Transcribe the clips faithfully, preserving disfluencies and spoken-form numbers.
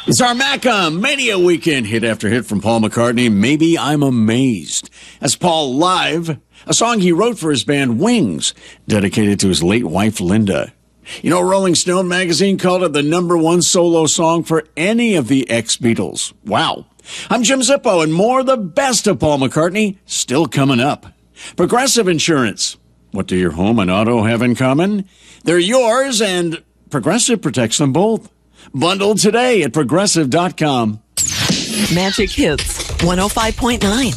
It's our Macca Mania Weekend hit after hit from Paul McCartney, Maybe I'm Amazed. That's Paul live, a song he wrote for his band Wings, dedicated to his late wife Linda. You know, Rolling Stone magazine called it the number one solo song for any of the ex-Beatles. Wow. I'm Jim Zippo, and more of the best of Paul McCartney still coming up. Progressive Insurance. What do your home and auto have in common? They're yours, and Progressive protects them both. Bundled today at progressive dot com. Magic Hits one oh five point nine.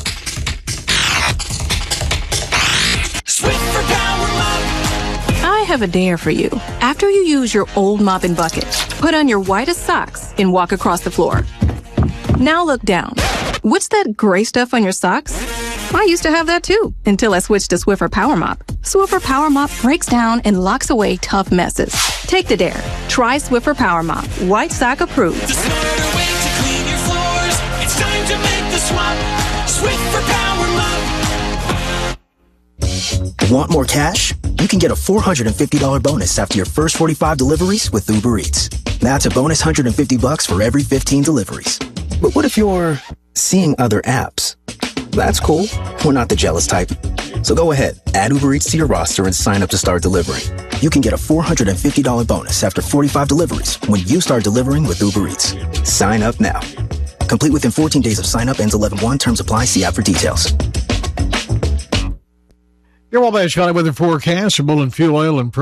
I have a dare for you. After you use your old mopping bucket, put on your whitest socks and walk across the floor. Now look down. What's that gray stuff on your socks? I used to have that too, until I switched to Swiffer Power Mop. Swiffer Power Mop breaks down and locks away tough messes. Take the dare. Try Swiffer Power Mop. White sock approved. The smarter way to clean your floors. It's time to make the swap. Swiffer Power Mop. Want more cash? You can get a four hundred fifty dollars bonus after your first forty-five deliveries with Uber Eats. That's a bonus one hundred fifty bucks for every fifteen deliveries. But what if you're seeing other apps? That's cool. We're not the jealous type. So go ahead, add Uber Eats to your roster and sign up to start delivering. You can get a four hundred fifty dollars bonus after forty-five deliveries when you start delivering with Uber Eats. Sign up now. Complete within fourteen days of sign up, ends eleven one. Terms apply. See app for details. Your Wabash Valley weather forecast for Mullen Fuel Oil and